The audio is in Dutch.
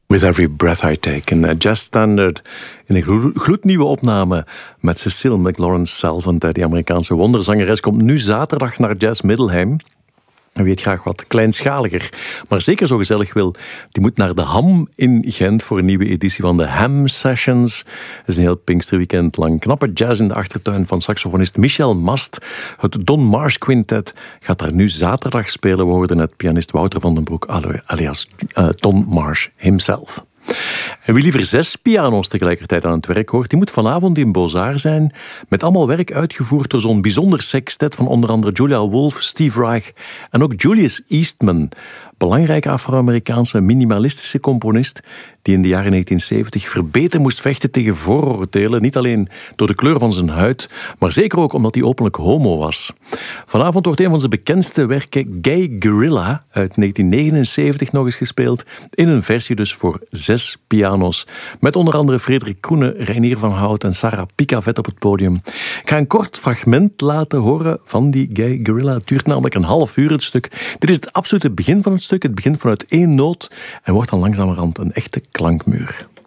With Every Breath I Take, een jazzstandard in een gloednieuwe opname met Cecile McLaurin-Salvant. Die Amerikaanse wonderzangeres komt nu zaterdag naar Jazz Middelheim. En wie het graag wat kleinschaliger, maar zeker zo gezellig wil, die moet naar de Ham in Gent voor een nieuwe editie van de Ham Sessions. Het is een heel Pinksterweekend lang. Knappe jazz in de achtertuin van saxofonist Michel Mast. Het Don Marsh Quintet gaat daar nu zaterdag spelen. We hoorden net pianist Wouter van den Broek, alias Don Marsh himself. En wie liever 6 piano's tegelijkertijd aan het werk hoort, die moet vanavond in Beaux-Arts zijn, met allemaal werk uitgevoerd door zo'n bijzonder sextet van onder andere Julia Wolf, Steve Reich en ook Julius Eastman. Belangrijke Afro-Amerikaanse minimalistische componist die in de jaren 1970 verbeten moest vechten tegen vooroordelen, niet alleen door de kleur van zijn huid, maar zeker ook omdat hij openlijk homo was. Vanavond wordt een van zijn bekendste werken, Gay Gorilla, uit 1979 nog eens gespeeld, in een versie dus voor 6 piano's, met onder andere Frederik Kroene, Reinier van Hout en Sarah Picavet op het podium. Ik ga een kort fragment laten horen van die Gay Gorilla. Het duurt namelijk een half uur het stuk. Dit is het absolute begin van het stuk. Het begint vanuit 1 noot en wordt dan langzamerhand een echte klankmuur.